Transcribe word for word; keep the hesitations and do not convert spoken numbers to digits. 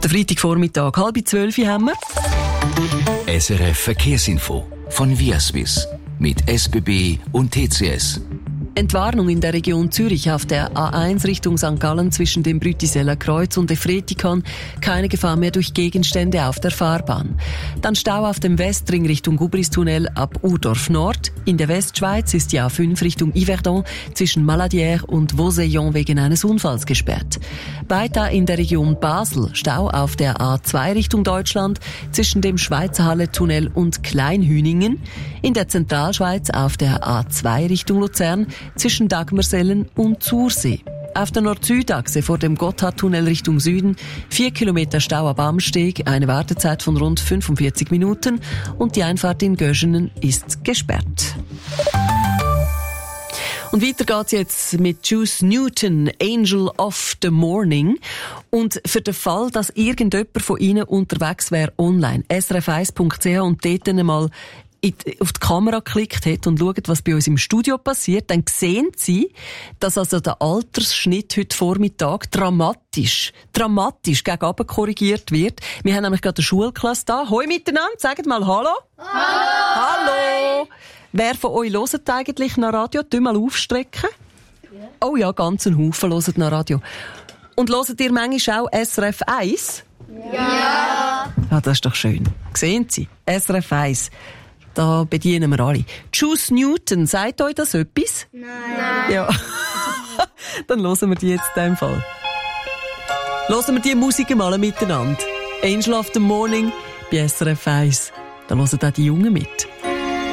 Freitagvormittag, halb zwölf haben wir. S R F Verkehrsinfo von Viaswiss mit S B B und T C S. Entwarnung in der Region Zürich auf der A eins Richtung Sankt Gallen zwischen dem Brütiseller Kreuz und Efretikon. Keine Gefahr mehr durch Gegenstände auf der Fahrbahn. Dann Stau auf dem Westring Richtung Gubristunnel ab Urdorf Nord. In der Westschweiz ist die A fünf Richtung Yverdon zwischen Maladière und Vauseillon wegen eines Unfalls gesperrt. Weiter in der Region Basel Stau auf der A zwei Richtung Deutschland zwischen dem Schweizerhalle-Tunnel und Kleinhüningen. In der Zentralschweiz auf der A zwei Richtung Luzern zwischen Dagmersellen und Zursee. Auf der Nord-Süd-Achse vor dem Gotthardtunnel Richtung Süden vier Kilometer Stau ab Amsteg, eine Wartezeit von rund fünfundvierzig Minuten und die Einfahrt in Göschenen ist gesperrt. Und weiter geht's jetzt mit Juice Newton, Angel of the Morning. Und für den Fall, dass irgendjemand von Ihnen unterwegs wäre online, s r f eins punkt c h und dort einmal auf die Kamera geklickt hat und schaut, was bei uns im Studio passiert, dann sehen Sie, dass also der Altersschnitt heute Vormittag dramatisch, dramatisch gegen oben korrigiert wird. Wir haben nämlich gerade eine Schulklasse da. Hoi miteinander, sagt mal Hallo. Hallo. Hallo. Wer von euch hört eigentlich noch Radio? Tu mal aufstrecken. Ja. Oh ja, ganz ein Haufen hört noch Radio. Und hört ihr manchmal auch S R F eins? Ja. Ja, das ist doch schön. Sehen Sie? S R F eins. Da bedienen wir alle. Juice Newton, sagt euch das etwas? Nein. Ja. Dann hören wir die jetzt in diesem Fall. Hören wir die Musik mal miteinander. Angel of the Morning bei S R F eins. Da hören auch die Jungen mit.